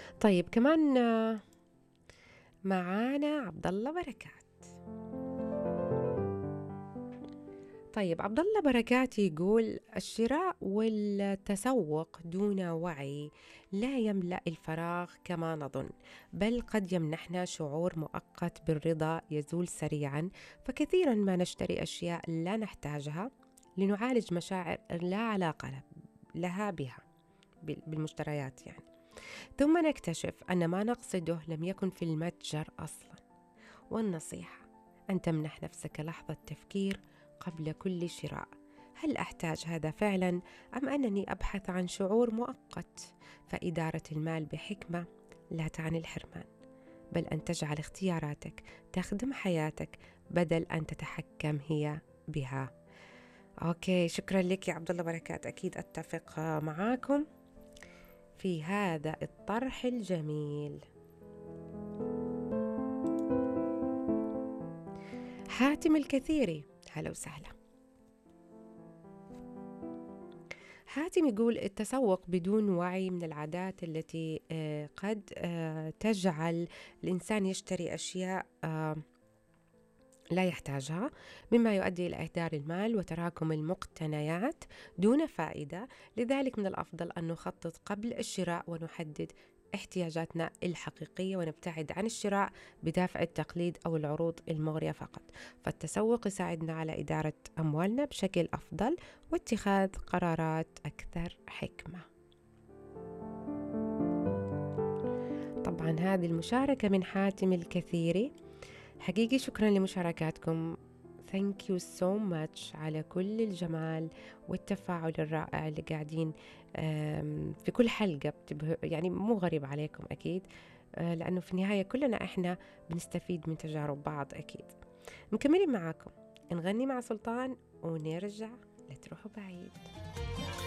طيب كمان معانا عبد الله بركات. طيب عبد الله بركات يقول: الشراء والتسوق دون وعي لا يملأ الفراغ كما نظن، بل قد يمنحنا شعور مؤقت بالرضا يزول سريعا، فكثيرا ما نشتري أشياء لا نحتاجها لنعالج مشاعر لا علاقة لها بها بالمشتريات يعني، ثم نكتشف أن ما نقصده لم يكن في المتجر أصلا. والنصيحة أن تمنح نفسك لحظة تفكير قبل كل شراء: هل أحتاج هذا فعلا، أم أنني أبحث عن شعور مؤقت؟ فإدارة المال بحكمة لا تعني الحرمان، بل أن تجعل اختياراتك تخدم حياتك بدل أن تتحكم هي بها. أوكي، شكرا لك يا عبد الله بركات، أكيد أتفق معاكم في هذا الطرح الجميل. حاتم الكثيري، هلا وسهلا. حاتم يقول: التسوق بدون وعي من العادات التي قد تجعل الإنسان يشتري أشياء لا يحتاجها، مما يؤدي إلى إهدار المال وتراكم المقتنيات دون فائدة. لذلك من الأفضل أن نخطط قبل الشراء ونحدد احتياجاتنا الحقيقية، ونبتعد عن الشراء بدافع التقليد أو العروض المغرية فقط. فالتسوق يساعدنا على إدارة أموالنا بشكل أفضل واتخاذ قرارات أكثر حكمة. طبعا هذه المشاركة من حاتم الكثيري. حقيقي شكرا لمشاركاتكم. Thank you so much على كل الجمال والتفاعل الرائع اللي قاعدين في كل حلقة يعني مو غريب عليكم أكيد، لأنه في النهاية كلنا إحنا بنستفيد من تجارب بعض أكيد. مكملين معاكم، نغني مع سلطان ونرجع، لا تروحوا بعيد.